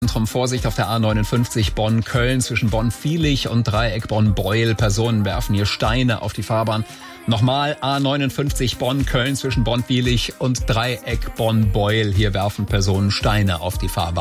Vorsicht auf der A59 Bonn-Köln zwischen Bonn-Viehlich und Dreieck Bonn-Beuel. Personen werfen hier Steine auf die Fahrbahn. Nochmal A59 Bonn-Köln zwischen Bonn-Viehlich und Dreieck Bonn-Beuel. Hier werfen Personen Steine auf die Fahrbahn.